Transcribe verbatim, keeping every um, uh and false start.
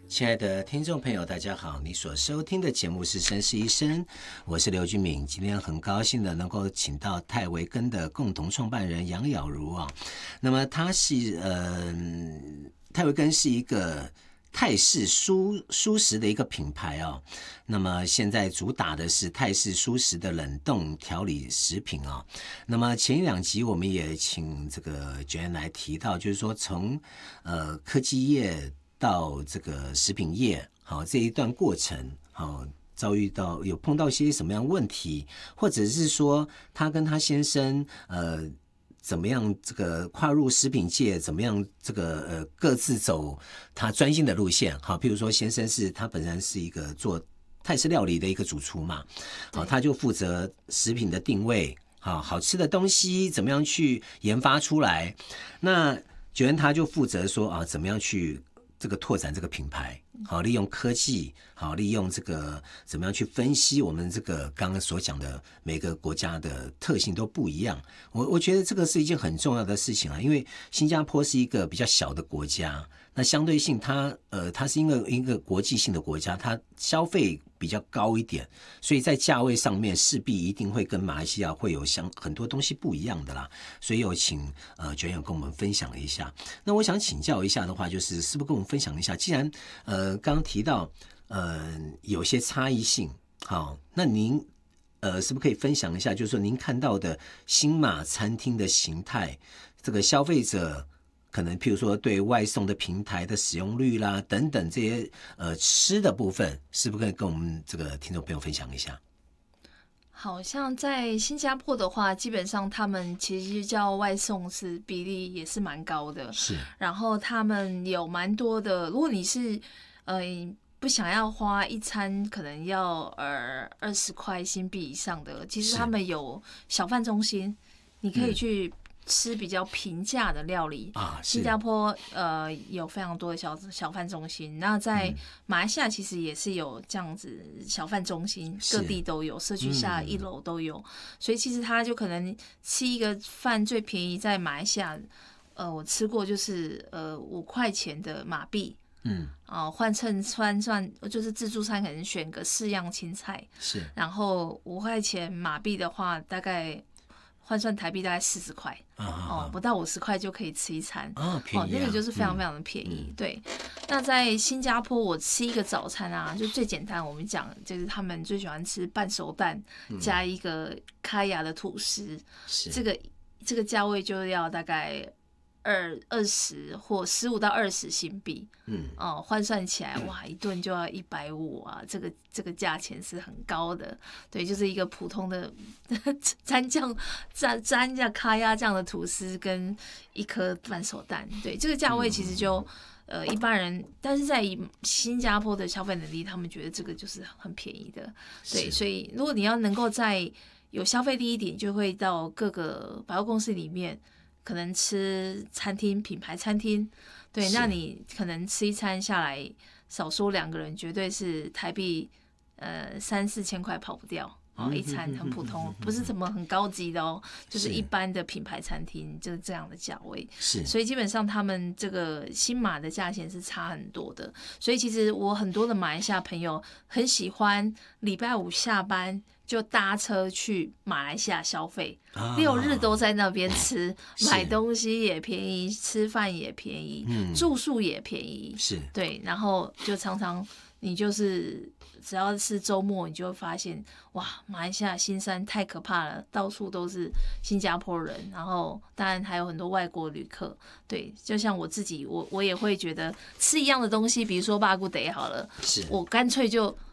亲爱的听众朋友，大家好！你所收听的节目是《绅士一生》，我是刘俊敏。今天很高兴的能够请到泰维根的共同创办人杨雅茹啊。那么他是呃，泰维根是一个泰式蔬蔬食的一个品牌哦。那么现在主打的是泰式蔬食的冷冻调理食品啊、哦。那么前两集我们也请这个Joanne来提到，就是说从呃科技业到这个食品业，好这一段过程，好遭遇到有碰到些什么样问题，或者是说他跟他先生呃怎么样这个跨入食品界，怎么样这个呃各自走他专心的路线，好，譬如说先生是他本身是一个做泰式料理的一个主厨嘛，好，他就负责食品的定位，好好吃的东西怎么样去研发出来，那Joanne他就负责说啊怎么样去这个拓展这个品牌，好利用科技，好利用这个怎么样去分析我们这个刚刚所讲的每个国家的特性都不一样。我我觉得这个是一件很重要的事情啊，因为新加坡是一个比较小的国家，那相对性它呃它是一个一个国际性的国家，它消费比较高一点，所以在价位上面势必一定会跟马来西亚会有相很多东西不一样的啦。所以有请呃Joanne跟我们分享一下。那我想请教一下的话，就是是不是跟我们分享一下，既然呃刚刚提到呃有些差异性，好，那您呃是不是可以分享一下，就是说您看到的新马餐厅的形态，这个消费者可能譬如说对外送的平台的使用率啦等等这些呃吃的部分，是不是可以跟我们这个听众朋友分享一下？ 好像在新加坡的话，基本上他们其实叫外送是比例也是蛮高的， 是。 然后他们有蛮多的，如果你是呃不想要花一餐可能要呃二十块新币以上的，其实他们有小贩中心，你可以去吃比较平价的料理啊。新加坡呃有非常多的小小贩中心，那在马来西亚其实也是有这样子小贩中心，各地都有，社区下一楼都有，嗯、所以其实他就可能吃一个饭最便宜，在马来西亚，呃，我吃过就是呃五块钱的马币。嗯，哦，换成换算就是自助餐，可能选个四样青菜，是，然后五块钱马币的话，大概换算台币大概四十块，啊啊啊哦，不到五十块就可以吃一餐，啊，便宜啊，哦，那个就是非常非常的便宜。嗯、对，那在新加坡，我吃一个早餐啊，就最简单，我们讲就是他们最喜欢吃半熟蛋、嗯、加一个开牙的吐司，这个这个价位就要大概二二十或十五到二十新币，嗯，哦，换算起来，哇，一顿就要一百五啊，这个这个价钱是很高的，对，就是一个普通的蘸酱蘸蘸酱咖鸭酱的吐司跟一颗半熟蛋，对，这个价位其实就呃一般人，但是在新加坡的消费能力，他们觉得这个就是很便宜的，对，所以如果你要能够在有消费力一点，就会到各个百货公司里面。可能吃餐厅品牌餐厅，对，那你可能吃一餐下来，少说两个人绝对是台币呃三四千块跑不掉哦，一餐很普通，不是什么很高级的哦，就是一般的品牌餐厅就是这样的价位，是，所以基本上他们这个新马的价钱是差很多的，所以其实我很多的马来西亚朋友很喜欢礼拜五下班就搭车去马来西亚消费，啊、六日都在那边吃，买东西也便宜，吃饭也便宜，嗯、住宿也便宜，是对，然后就常常你就是只要是周末，你就会发现哇，马来西亚新山太可怕了，到处都是新加坡人，然后当然还有很多外国旅客，对，就像我自己，我我也会觉得吃一样的东西，比如说巴古德好了，是我干脆就